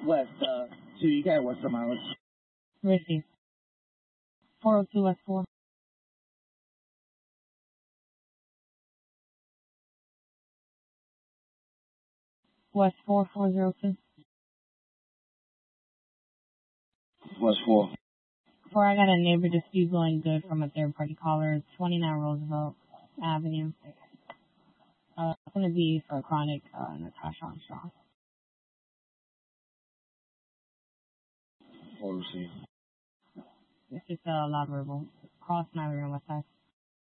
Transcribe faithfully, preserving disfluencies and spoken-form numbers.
West, uh, two, you got what's the mileage? Receive. four oh two West four. West four, four oh two. West four. Four, I got a neighbor dispute going good from a third party caller, twenty-nine Roosevelt Avenue. Uh, it's going to be for chronic, uh, Natasha Armstrong. Hold receive. This is a uh, lot verbal. Cross Nyler and West Side.